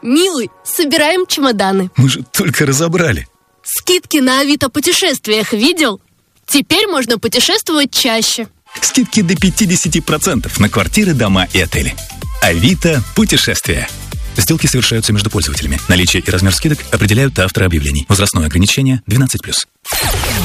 Милый, собираем чемоданы. Мы же только разобрали. Скидки на Авито путешествиях видел? Теперь можно путешествовать чаще. Скидки до 50% на квартиры, дома и отели. Авито путешествия. Сделки совершаются между пользователями. Наличие и размер скидок определяют авторы объявлений. Возрастное ограничение 12+.